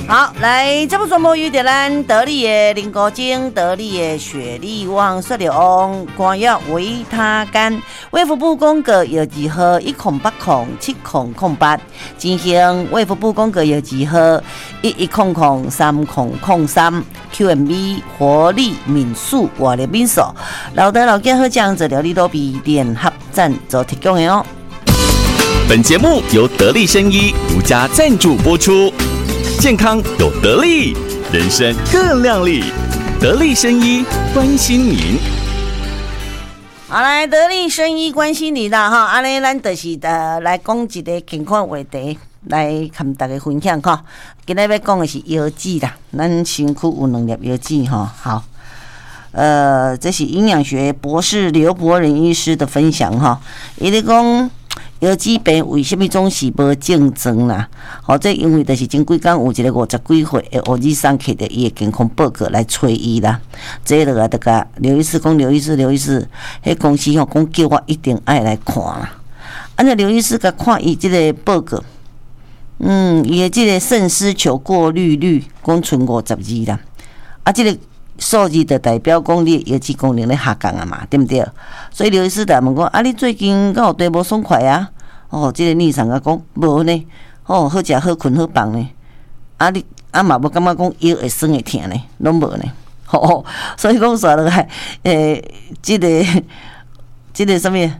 好，来，这部节目由咱得力的林国精、得力的雪力旺、雪力旺、光药维他甘、卫福部公告药剂号108070008，进行卫福部公告药剂号11003003 QMB 活力敏素活力敏素，老德老健好酱治疗力都比联合赞助提供的哦。 本节目由得力生医独家赞助播出。健康有得力，人生更亮丽。得力生医关心您。 好，来得力生医关心你啦哈！安尼咱就是来讲一个健康话题，来跟大家分享哈。今日要讲的是腰子啦，咱身躯有2粒腰子哈。好，这是营养学博士刘伯仁医师的分享哈。伊咧讲。腰子病为什么总是无症状啦？这因为就是前几天有一个50几岁的黑医生摕着伊的健康报告来催伊啦。这就甲刘医师讲，刘医师，迄公司讲叫我一定爱来看啦。按照刘医师甲看伊这个报告，伊的这个肾丝球过滤率讲剩52啦，这个数字就代表讲你的腰子功能咧下降啊嘛，对不对？所以刘医师就问我，你最近敢有对无爽快啊？这个逆上啊讲无呢，好食好困好放呢，你嘛无感觉讲腰会酸会疼呢，拢无呢。所以讲说落来，这个什么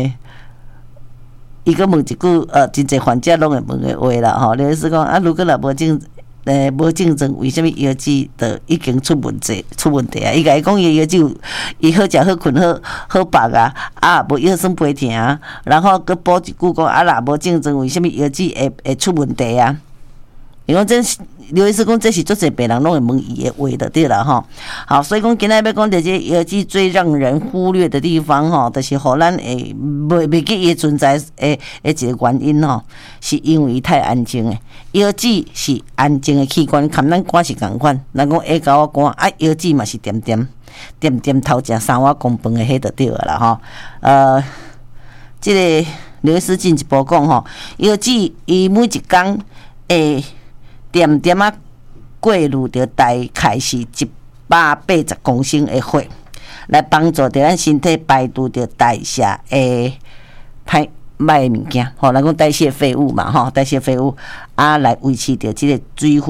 伊个问一句，真侪患者拢会问的话啦，刘医师讲如果若无无竞争，为什么腰子就已经出问题啊？伊甲伊讲，伊腰子伊好食好困好饱啊，无腰酸背疼啊，然后佮补一句讲若无竞争，为什么腰子会出问题啊？因为这刘医师讲，这是足侪病人拢会问伊的话就对了哈。好，所以讲今仔要讲的这腰子最让人忽略的地方哈，就是互咱会袂记伊存在的一个原因哈，是因为伊太安静诶。腰子是安静的器官，跟咱肝是同款。咱讲下高肝腰子嘛是点头食3碗公饭的迄就对啦哈。这个刘医师进一步讲吼，腰子伊每一天会点过滤着大概是180公升的血，来帮助着咱身体排除着代谢的歹物件，咱讲代谢废物嘛，代谢废物来维持着这个水分。